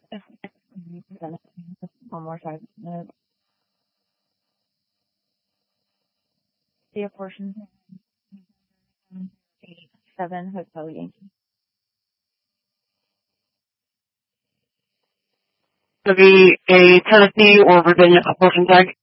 One more time. The portion 7 Hotel Yankee. To be a Tennessee or Virginia portion tag.